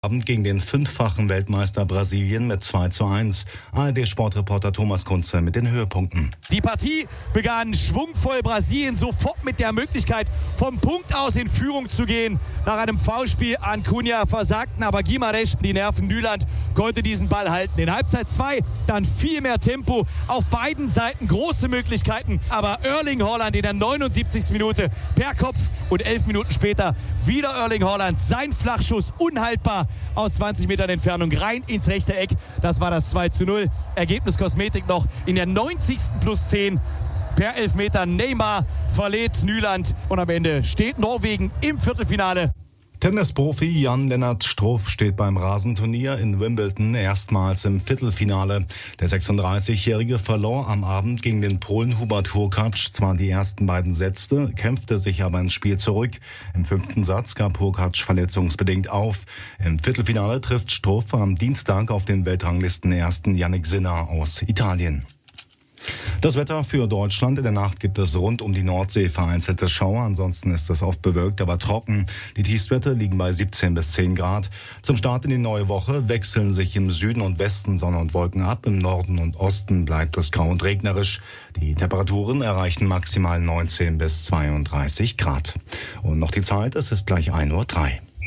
Abend gegen den 5-fachen Weltmeister Brasilien mit 2:1. ARD-Sportreporter Thomas Kunze mit den Höhepunkten. Die Partie begann schwungvoll. Brasilien sofort mit der Möglichkeit, vom Punkt aus in Führung zu gehen. Nach einem Foulspiel an Cunha versagten aber Guimarães die Nerven. Nyland konnte diesen Ball halten. In Halbzeit 2 dann viel mehr Tempo. Auf beiden Seiten große Möglichkeiten. Aber Erling Haaland in der 79. Minute per Kopf und 11 Minuten später wieder Erling Haaland. Sein Flachschuss unhaltbar aus 20 Metern Entfernung rein ins rechte Eck. Das war das 2:0. Ergebnis Kosmetik noch in der 90. plus 10. Per Elfmeter Neymar verlädt Nyland und am Ende steht Norwegen im Viertelfinale. Tennisprofi Jan-Lennart Struff steht beim Rasenturnier in Wimbledon erstmals im Viertelfinale. Der 36-Jährige verlor am Abend gegen den Polen Hubert Hurkacz zwar die ersten beiden Sätze, kämpfte sich aber ins Spiel zurück. Im 5. Satz gab Hurkacz verletzungsbedingt auf. Im Viertelfinale trifft Struff am Dienstag auf den Weltranglistenersten Jannik Sinner aus Italien. Das Wetter für Deutschland. In der Nacht gibt es rund um die Nordsee vereinzelte Schauer. Ansonsten ist es oft bewölkt, aber trocken. Die Tiefstwerte liegen bei 17 bis 10 Grad. Zum Start in die neue Woche wechseln sich im Süden und Westen Sonne und Wolken ab. Im Norden und Osten bleibt es grau und regnerisch. Die Temperaturen erreichen maximal 19 bis 32 Grad. Und noch die Zeit, es ist gleich 1:03 Uhr.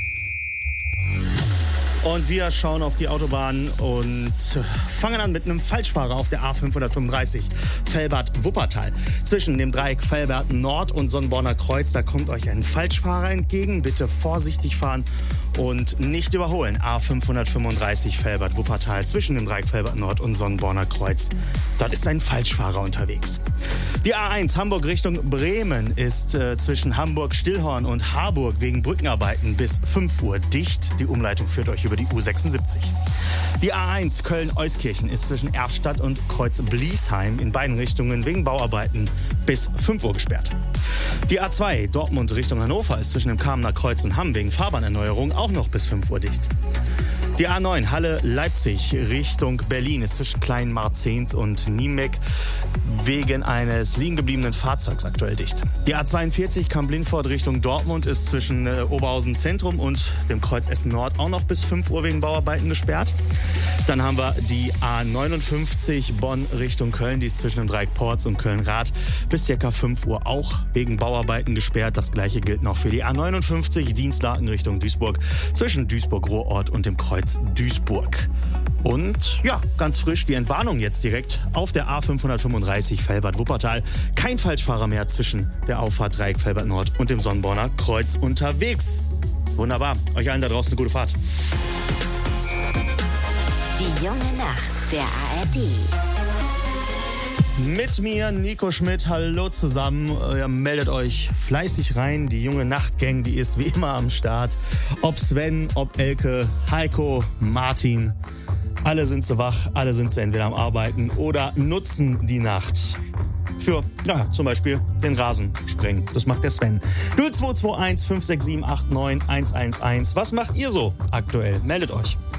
Und wir schauen auf die Autobahn und fangen an mit einem Falschfahrer auf der A535 Velbert-Wuppertal. Zwischen dem Dreieck Velbert Nord und Sonnborner Kreuz, da kommt euch ein Falschfahrer entgegen. Bitte vorsichtig fahren und nicht überholen. A535 Velbert-Wuppertal zwischen dem Dreieck Velbert Nord und Sonnborner Kreuz. Dort ist ein Falschfahrer unterwegs. Die A1 Hamburg Richtung Bremen ist zwischen Hamburg-Stillhorn und Harburg wegen Brückenarbeiten bis 5 Uhr dicht. Die Umleitung führt euch über die U76. Die A1 Köln-Euskirchen ist zwischen Erftstadt und Kreuz-Bliesheim in beiden Richtungen wegen Bauarbeiten bis 5 Uhr gesperrt. Die A2 Dortmund Richtung Hannover ist zwischen dem Kamener Kreuz und Hamm wegen Fahrbahnerneuerung auch noch bis 5 Uhr dicht. Die A9 Halle-Leipzig Richtung Berlin ist zwischen Kleinmarzens und Niemek wegen eines liegen gebliebenen Fahrzeugs aktuell dicht. Die A42 Kamp-Lindfort Richtung Dortmund ist zwischen Oberhausen Zentrum und dem Kreuz Essen Nord auch noch bis 5 Uhr wegen Bauarbeiten gesperrt. Dann haben wir die A59 Bonn Richtung Köln, die ist zwischen dem Dreieck Porz und Köln-Rath bis ca. 5 Uhr auch wegen Bauarbeiten gesperrt. Das gleiche gilt noch für die A59 Dienstlaken Richtung Duisburg zwischen Duisburg-Ruhrort und dem Kreuz Duisburg. Und ja, ganz frisch die Entwarnung jetzt direkt auf der A535 Velbert-Wuppertal. Kein Falschfahrer mehr zwischen der Auffahrt Dreieck Velbert Nord und dem Sonnborner Kreuz unterwegs. Wunderbar. Euch allen da draußen eine gute Fahrt. Die junge Nacht der ARD. Mit mir, Nico Schmidt, hallo zusammen. Meldet euch fleißig rein. Die junge Nachtgang, die ist wie immer am Start. Ob Sven, ob Elke, Heiko, Martin. Alle sind so wach, alle sind so entweder am Arbeiten oder nutzen die Nacht für, zum Beispiel den Rasenspringen. Das macht der Sven. 0221 567 89 111. Was macht ihr so aktuell? Meldet euch.